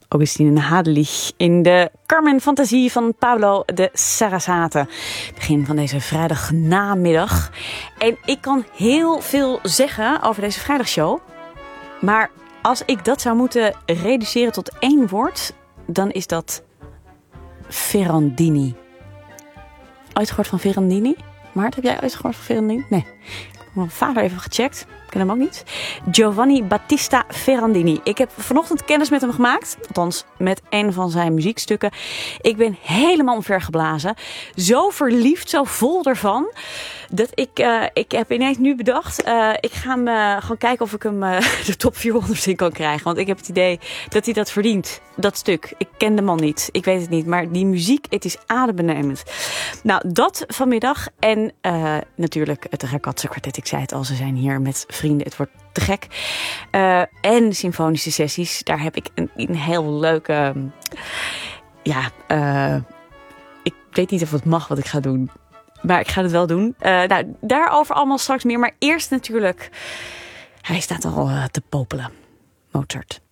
Augustine Hadelich in de Carmen Fantasie van Pablo de Sarasate. Begin van deze vrijdagnamiddag. En ik kan heel veel zeggen over deze vrijdagshow. Maar als ik dat zou moeten reduceren tot 1 woord, dan is dat Ferrandini. Ooit gehoord van Ferrandini? Maart, heb jij ooit gehoord van Ferrandini? Nee. Ik heb mijn vader even gecheckt. Ik ken hem ook niet. Giovanni Battista Ferrandini. Ik heb vanochtend kennis met hem gemaakt. Althans, met een van zijn muziekstukken. Ik ben helemaal omvergeblazen. Zo verliefd, zo vol ervan. Dat ik heb ineens nu bedacht. Ik ga hem gewoon kijken of ik hem de top 400 in kan krijgen. Want ik heb het idee dat hij dat verdient. Dat stuk. Ik ken de man niet. Ik weet het niet. Maar die muziek, het is adembenemend. Nou, dat vanmiddag. En natuurlijk het Ragazza Kwartet. Ik zei het al, ze zijn hier met vrienden. Het wordt te gek. En symfonische sessies. Daar heb ik een heel leuke... ik weet niet of het mag wat ik ga doen. Maar ik ga het wel doen. Nou, daarover allemaal straks meer. Maar eerst natuurlijk... Hij staat al te popelen. Mozart.